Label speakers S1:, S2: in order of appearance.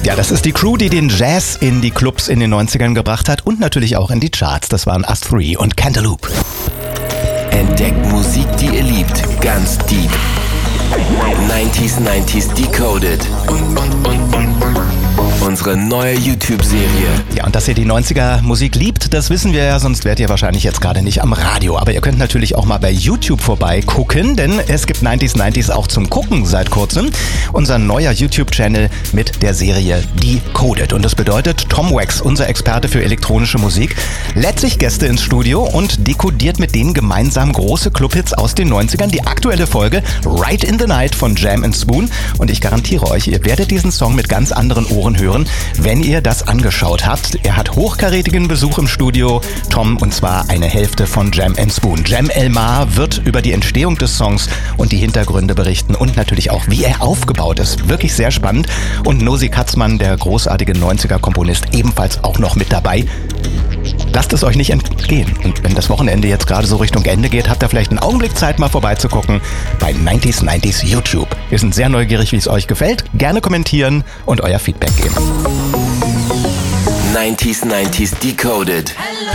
S1: Ja, das ist die Crew, die den Jazz in die Clubs in den 90ern gebracht hat und natürlich auch in die Charts. Das waren Us 3 und Cantaloupe.
S2: Entdeckt Musik, die ihr liebt, ganz deep. 90s Decoded. Unsere neue YouTube-Serie.
S1: Ja, und dass ihr die 90er Musik liebt, das wissen wir ja, sonst wärt ihr wahrscheinlich jetzt gerade nicht am Radio. Aber ihr könnt natürlich auch mal bei YouTube vorbeigucken, denn es gibt 90s auch zum Gucken seit kurzem. Unser neuer YouTube-Channel mit der Serie Decoded. Und das bedeutet, Tom Wax, unser Experte für elektronische Musik, lädt sich Gäste ins Studio und dekodiert mit denen gemeinsam große Clubhits aus den 90ern. Die aktuelle Folge Right in the Night von Jam & Spoon. Und ich garantiere euch, ihr werdet diesen Song mit ganz anderen Ohren hören, wenn ihr das angeschaut habt. Er hat hochkarätigen Besuch im Studio, Tom, und zwar eine Hälfte von Jam & Spoon. Cem Elmar wird über die Entstehung des Songs und die Hintergründe berichten und natürlich auch, wie er aufgebaut ist. Wirklich sehr spannend. Und Nosy Katzmann, der großartige 90er-Komponist, ebenfalls auch noch mit dabei. Lasst es euch nicht entgehen. Und wenn das Wochenende jetzt gerade so Richtung Ende geht, habt ihr vielleicht einen Augenblick Zeit, mal vorbeizugucken bei 90s YouTube. Wir sind sehr neugierig, wie es euch gefällt. Gerne kommentieren und euer Feedback geben.
S2: 90s Decoded.